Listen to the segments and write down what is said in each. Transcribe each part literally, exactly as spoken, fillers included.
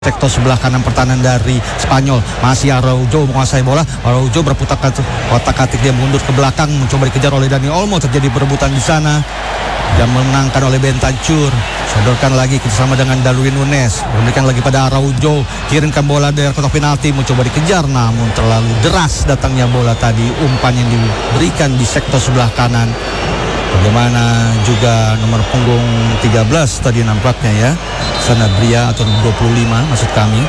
sektor sebelah kanan pertahanan dari Spanyol. Masih Araujo menguasai bola. Araujo berputar kotak-katik, dia mundur ke belakang, mencoba dikejar oleh Dani Olmo. Terjadi perebutan di sana dan menangkan oleh Bentancur. Sodorkan lagi bersama dengan Darwin Nunes, memberikan lagi pada Araujo, kirimkan bola dari kotak penalti, mencoba dikejar namun terlalu deras datangnya bola tadi. Umpan yang diberikan di sektor sebelah kanan. Bagaimana juga nomor punggung tiga belas tadi nampaknya ya, Sanabria atau dua puluh lima maksud kami.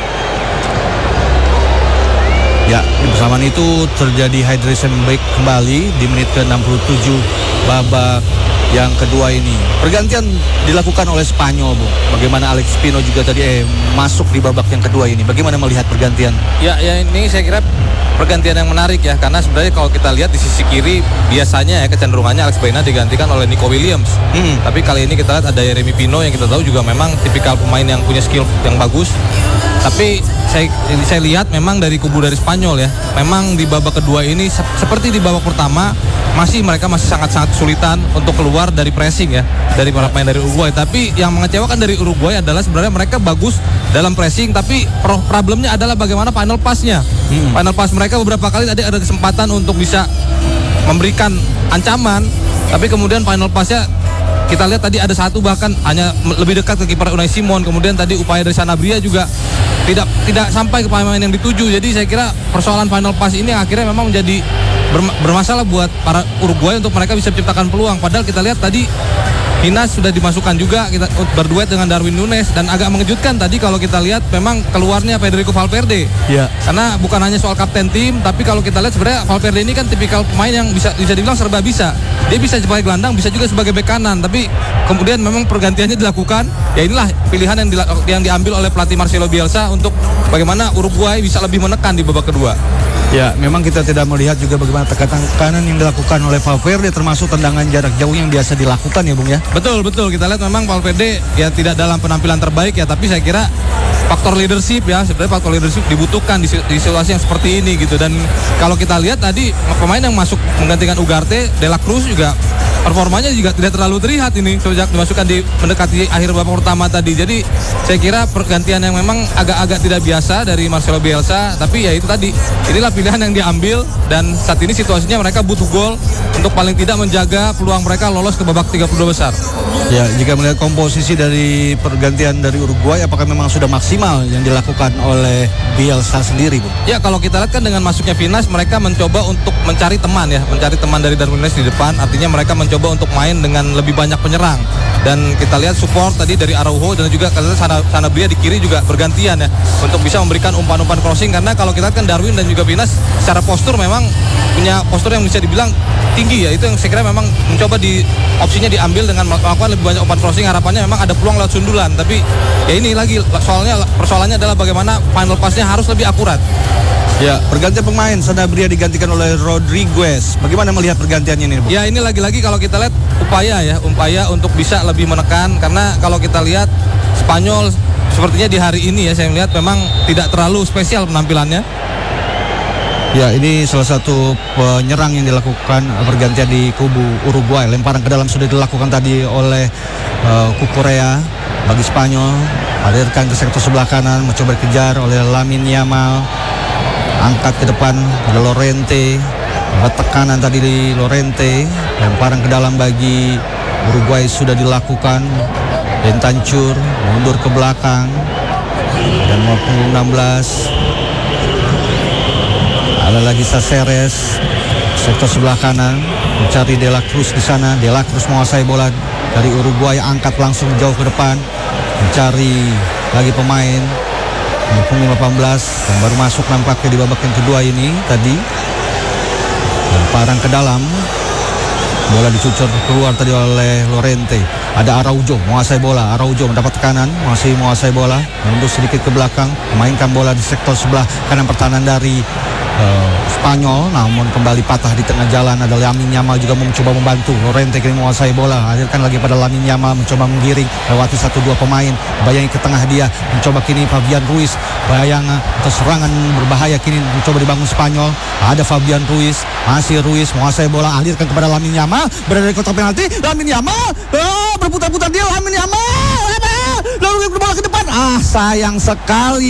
Ya, bersamaan itu terjadi hydration break kembali di menit ke enam puluh tujuh babak yang kedua ini. Pergantian dilakukan oleh Spanyol, Bu. Bagaimana Alex Pino juga tadi eh, masuk di babak yang kedua ini. Bagaimana melihat pergantian? Ya, ya ini saya kira pergantian yang menarik ya, karena sebenarnya kalau kita lihat di sisi kiri biasanya ya kecenderungannya Alex Baena digantikan oleh Nico Williams. Hmm. Tapi kali ini kita lihat ada Yeremy Pino yang kita tahu juga memang tipikal pemain yang punya skill yang bagus. Tapi saya, saya lihat memang dari kubu dari Spanyol ya, memang di babak kedua ini se seperti di babak pertama masih mereka masih sangat-sangat kesulitan untuk keluar dari pressing ya, dari para pemain dari Uruguay. Tapi yang mengecewakan dari Uruguay adalah sebenarnya mereka bagus dalam pressing, tapi problemnya adalah bagaimana final pass-nya. Hmm. Final pass mereka beberapa kali tadi ada kesempatan untuk bisa memberikan ancaman, tapi kemudian final pass-nya kita lihat tadi ada satu bahkan hanya lebih dekat ke kiper Unai Simon. Kemudian tadi upaya dari Sanabria juga tidak tidak sampai ke pemain yang dituju. Jadi saya kira persoalan final pass ini akhirnya memang menjadi bermasalah buat para Uruguay untuk mereka bisa menciptakan peluang. Padahal kita lihat tadi Pinas sudah dimasukkan juga, kita berduet dengan Darwin Nunes, dan agak mengejutkan tadi kalau kita lihat memang keluarnya Federico Valverde. Ya. Karena bukan hanya soal kapten tim, tapi kalau kita lihat sebenarnya Valverde ini kan tipikal pemain yang bisa bisa dibilang serba bisa. Dia bisa sebagai gelandang, bisa juga sebagai bek kanan, tapi kemudian memang pergantiannya dilakukan. Ya inilah pilihan yang, yang diambil oleh pelatih Marcelo Bielsa untuk bagaimana Uruguay bisa lebih menekan di babak kedua. Ya, memang kita tidak melihat juga bagaimana tekanan yang dilakukan oleh Valverde, termasuk tendangan jarak jauh yang biasa dilakukan ya, Bung ya. Betul, betul. Kita lihat memang Valverde ya tidak dalam penampilan terbaik ya, tapi saya kira faktor leadership ya, sebenarnya faktor leadership dibutuhkan di, di situasi yang seperti ini gitu. Dan kalau kita lihat tadi pemain yang masuk menggantikan Ugarte, De La Cruz juga performanya juga tidak terlalu terlihat ini sejak dimasukkan di mendekati akhir babak pertama tadi. Jadi saya kira pergantian yang memang agak-agak tidak biasa dari Marcelo Bielsa, tapi ya itu tadi, inilah pilihan yang diambil, dan saat ini situasinya mereka butuh gol untuk paling tidak menjaga peluang mereka lolos ke babak tiga puluh dua besar. Ya, jika melihat komposisi dari pergantian dari Uruguay, apakah memang sudah maksimal yang dilakukan oleh Bielsa sendiri, Bu? Ya, kalau kita lihat kan dengan masuknya Pinas, mereka mencoba untuk mencari teman ya, mencari teman dari Darwin Nunes di depan, artinya mereka mencoba coba untuk main dengan lebih banyak penyerang, dan kita lihat support tadi dari Araujo dan juga Sana, Sanabria di kiri juga bergantian ya untuk bisa memberikan umpan-umpan crossing, karena kalau kita lihat kan Darwin dan juga Pinas secara postur memang punya postur yang bisa dibilang tinggi ya. Itu yang saya kira memang mencoba di opsinya diambil dengan melakukan lebih banyak umpan crossing, harapannya memang ada peluang lewat sundulan. Tapi ya ini lagi soalnya persoalannya adalah bagaimana final pass-nya harus lebih akurat. Ya, pergantian pemain, Sanabria digantikan oleh Rodriguez. Bagaimana melihat pergantiannya ini, Bu? Ya, ini lagi-lagi kalau kita lihat upaya ya, upaya untuk bisa lebih menekan, karena kalau kita lihat Spanyol sepertinya di hari ini ya, saya melihat memang tidak terlalu spesial penampilannya. Ya, ini salah satu penyerang yang dilakukan pergantian di kubu Uruguay. Lemparan ke dalam sudah dilakukan tadi oleh uh, Cucurella bagi Spanyol. Hadirkan ke sektor sebelah kanan, mencoba dikejar oleh Lamine Yamal. Angkat ke depan pada Llorente, tekanan tadi di Llorente, lemparan ke dalam bagi Uruguay sudah dilakukan. Bentancur mundur ke belakang dan mau punggung enam belas. Ada lagi Saceres, sektor sebelah kanan mencari De La Cruz di sana. De La Cruz menguasai bola dari Uruguay, angkat langsung jauh ke depan, mencari lagi pemain. Punggung delapan belas yang baru masuk nampaknya di babak yang kedua ini tadi. Lemparan ke dalam, bola dicucur keluar tadi oleh Llorente. Ada Araujo menguasai bola, Araujo mendapat tekanan, masih menguasai bola, mundur sedikit ke belakang, memainkan bola di sektor sebelah kanan pertahanan dari uh, Spanyol, namun kembali patah di tengah jalan. Ada Lamine Yamal juga mencoba membantu. Llorente kini menguasai bola, hadirkan lagi pada Lamine Yamal, mencoba menggiring lewati satu dua pemain, bayangi ke tengah dia, mencoba kini Fabian Ruiz, bayang atau serangan berbahaya kini mencoba dibangun Spanyol. Ada Fabian Ruiz, masih Ruiz menguasai bola, hadirkan kepada Lamine Yamal, berada di kotak penalti. Lamine Yamal, oh, berputar-putar dia, Lamine Yamal, lalu bola ke depan. Ah, sayang sekali.